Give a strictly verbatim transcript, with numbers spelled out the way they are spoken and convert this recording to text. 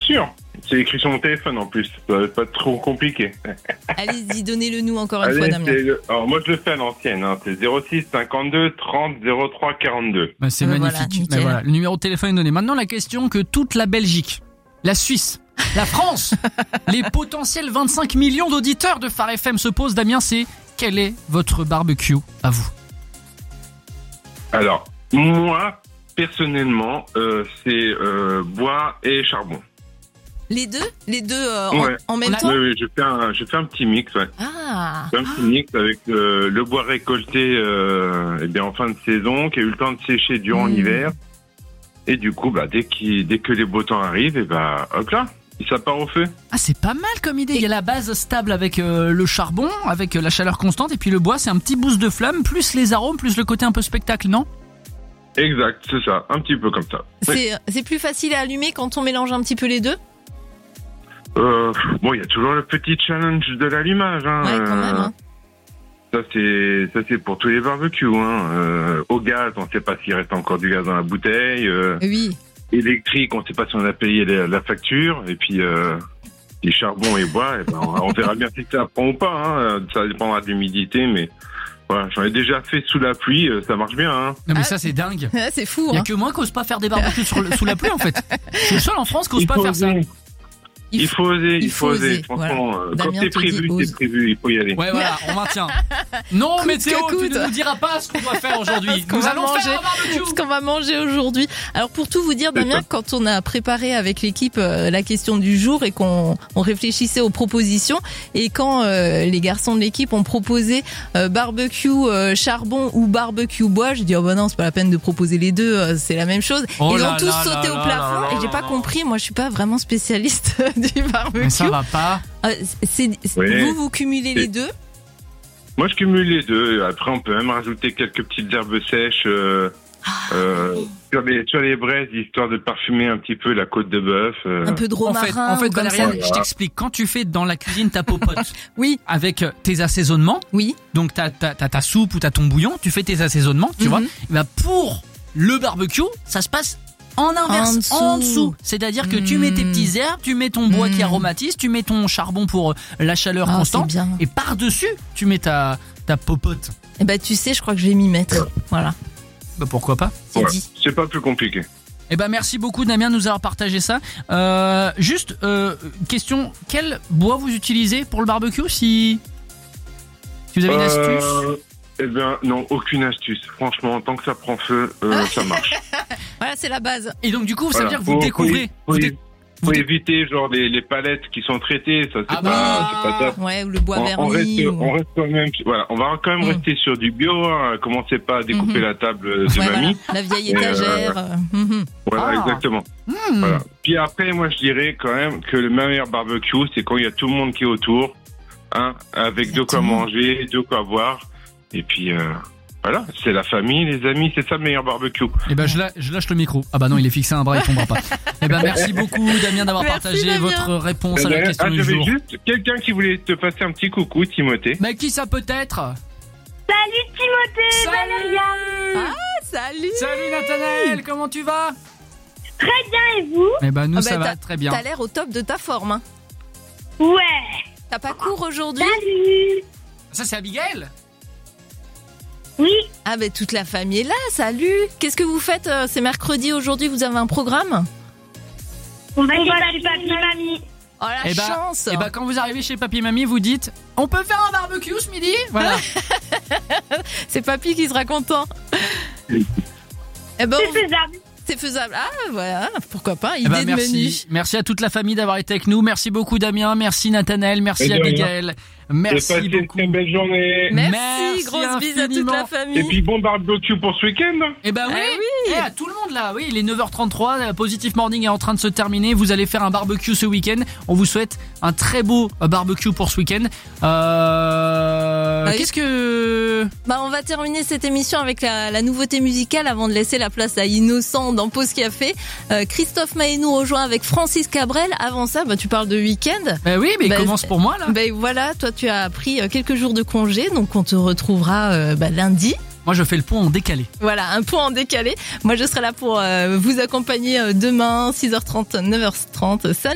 sûr. C'est écrit sur mon téléphone en plus. Ça va pas être trop compliqué. Allez-y, donnez-le nous encore une Allez, fois, Damien. le... Alors moi je le fais à l'ancienne. Hein. C'est zéro six cinquante-deux trente zéro trois quarante-deux. Bah, c'est Euh, magnifique. voilà, Bah, voilà, le numéro de téléphone est donné. Maintenant, la question que toute la Belgique, la Suisse, la France, les potentiels vingt-cinq millions d'auditeurs de Phare F M se posent, Damien, c'est quel est votre barbecue à vous? Alors moi personnellement, euh, c'est euh, bois et charbon. Les deux Les deux euh, Ouais. en, en même La- temps Oui, oui, je fais un, je fais un petit mix. Ouais. Ah, Je fais un petit mix avec euh, le bois récolté, euh, eh bien en fin de saison, qui a eu le temps de sécher durant Mmh. l'hiver. Et du coup, bah dès qu'il, dès que les beaux temps arrivent, et bah hop là, ça part au feu. Ah, c'est pas mal comme idée. Il y a la base stable avec euh, le charbon, avec euh, la chaleur constante, et puis le bois, c'est un petit boost de flamme, plus les arômes, plus le côté un peu spectacle, non? Exact, c'est ça, un petit peu comme ça. Oui. c'est, c'est plus facile à allumer quand on mélange un petit peu les deux? Euh, bon, il y a toujours le petit challenge de l'allumage. Hein. Ouais, quand même. Hein. Ça c'est, ça c'est pour tous les barbecues. Hein. Euh, au gaz, on sait pas s'il reste encore du gaz dans la bouteille. Euh, Oui. électrique, on sait pas si on a payé la, la facture. Et puis euh, les charbons et bois, eh ben, on, on verra bien si ça prend ou pas. Hein. Ça dépendra de l'humidité, mais voilà, j'en ai déjà fait sous la pluie, euh, ça marche bien. Hein. Non, mais Ah. ça, c'est dingue. Ah, c'est fou, Il y a hein. que moi qui ose pas faire des barbecues sur le- sous la pluie, en fait. Je suis le seul en France qui ose Il pas faut faire ça. oser. Il faut oser, il faut oser. Franchement, voilà. euh, quand Damien c'est te prévu, dit ose. c'est prévu, il faut y aller. Ouais, voilà, on maintient. Non, Coûte météo, que tu coûte. ne nous diras pas ce qu'on doit faire aujourd'hui. Ce qu'on Nous va allons manger. faire un barbecue. Ce qu'on va manger aujourd'hui. Alors pour tout vous dire, C'est Damien, ça. quand on a préparé avec l'équipe euh, la question du jour et qu'on on réfléchissait aux propositions, et quand euh, les garçons de l'équipe ont proposé euh, barbecue euh, charbon ou barbecue bois, j'ai dit oh bah non, c'est pas la peine de proposer les deux, euh, c'est la même chose. Oh Ils là ont tous là sauté là au là plafond là et j'ai là pas là. compris. Moi, je suis pas vraiment spécialiste du barbecue. Mais ça va pas. Euh, c'est, c'est- Oui. Vous vous cumulez les C'est- deux. Moi, je cumule les deux. Après, on peut même rajouter quelques petites herbes sèches euh, euh, sur les sur les braises, histoire de parfumer un petit peu la côte de bœuf. euh. Un peu de En fait, romarin en fait ou comme Valérie, ça. je t'explique. Quand tu fais dans la cuisine ta popote, Oui, avec tes assaisonnements, oui. donc t'as, t'as, t'as ta soupe ou t'as ton bouillon, tu fais tes assaisonnements, tu Mhm. vois. Et ben pour le barbecue, ça se passe en inverse, En dessous. en dessous. C'est-à-dire que tu mets tes Mhm. petits herbes, tu mets ton bois Mhm. qui aromatise, tu mets ton charbon pour euh, la chaleur Ah, constante, c'est bien. et par-dessus, tu mets ta, ta popote. Eh ben tu sais, je crois que je vais m'y mettre. Voilà, Bah pourquoi pas. c'est Ouais, dit. c'est pas plus compliqué. Eh ben merci beaucoup Damien de nous avoir partagé ça. Euh, juste euh, question, quel bois vous utilisez pour le barbecue si si vous avez une astuce? Euh, eh bien, non, aucune astuce. Franchement, tant que ça prend feu, euh, ça marche. Voilà, c'est la base. Et donc du coup, ça veut Voilà. dire que vous Faut- découvrez. Faut, vous faut- dé- faut vous dé- éviter genre les, les palettes qui sont traitées. Ça, c'est Ah pas, bah. c'est pas top. Ouais, ou le bois On, on reste, verni. ou- on reste quand même, voilà, on va quand même Mm. rester sur du bio. Hein. Commencez pas à découper Mhm. la table de Ouais, voilà, mamie. la vieille Et, euh, étagère. euh, mhm. Voilà, Ah. exactement. Hmm. Voilà. Puis après, moi, je dirais quand même que le meilleur barbecue, c'est quand il y a tout le monde qui est autour, hein, avec de quoi Exactement. manger, de quoi boire. Et puis, euh, voilà, c'est la famille, les amis, c'est ça le meilleur barbecue. Eh ben je, la- je lâche le micro. Ah bah non, il est fixé à un bras, il tombera pas. Eh ben merci beaucoup Damien d'avoir Merci, partagé Damien. votre réponse à la question ah, du j'avais jour. juste quelqu'un qui voulait te passer un petit coucou, Timothée. Mais qui ça peut être? Salut Timothée, Valéria. Ah, salut. Salut Nathanaël, comment tu vas? Très bien, et vous? Eh ben nous Ah bah, ça va t'as- très bien. T'as l'air au top de ta forme. Hein. Ouais. T'as pas cours aujourd'hui? Salut. Ça c'est Abigail? Oui, Ah ben toute la famille est là, salut. Qu'est-ce que vous faites? euh, C'est mercredi aujourd'hui, vous avez un programme? on va chez papy, mamie. Oh la Eh ben, chance. Et bah quand vous arrivez chez papy et mamie, vous dites on peut faire un barbecue ce midi? Voilà. C'est papy qui sera content. Eh ben, C'est on- faisable. c'est faisable. Ah voilà, pourquoi pas, Eh idée ben, de merci. menu. Merci à toute la famille d'avoir été avec nous. Merci beaucoup Damien, merci Nathanaël, merci Et de rien. Abigail. Et Merci passez une beaucoup. très belle journée. Merci, Merci grosse bise à toute infiniment. la famille. Et puis bon barbecue pour ce week-end. Eh ben oui, Ah oui. Eh, à tout le monde là, oui, il est neuf heures trente-trois, la Positive Morning est en train de se terminer, vous allez faire un barbecue ce week-end, on vous souhaite un très beau euh, barbecue pour ce week-end. Euh... Ah oui. Qu'est-ce que... Bah, on va terminer cette émission avec la, la nouveauté musicale avant de laisser la place à Innocent dans Pause Café. Euh, Christophe Maé nous rejoint avec Francis Cabrel. Avant ça, bah, tu parles de week-end. Ben oui, mais Bah, commence pour moi là. Ben voilà, toi tu as pris euh, quelques jours de congé, donc on te retrouvera euh, bah, lundi. Moi je fais le pont en décalé. Voilà, un point en décalé. Moi je serai là pour euh, vous accompagner euh, demain, six heures trente, neuf heures trente. Salut.